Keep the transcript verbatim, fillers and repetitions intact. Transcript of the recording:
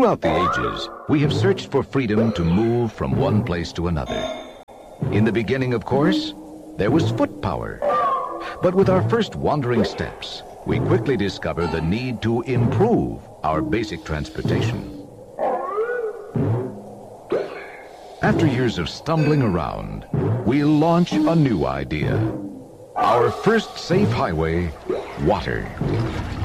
Throughout the ages, we have searched for freedom to move from one place to another. In the beginning, of course, there was foot power. But with our first wandering steps, we quickly discover the need to improve our basic transportation. After years of stumbling around, we launch a new idea. Our first safe highway, water.